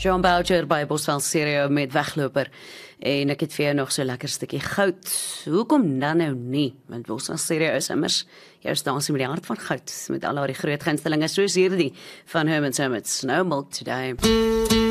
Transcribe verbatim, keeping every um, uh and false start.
Jean Boucher by Boswell Stereo met Wegloper. En ek het vir jou nog so lekker stukkie goud. Hoekom dan nou nie? Want Boswell Stereo is immers jou stasie met die hart van goud, met al haar groot gunstelinge soos hierdie van Herman Hermits, No Milk Today.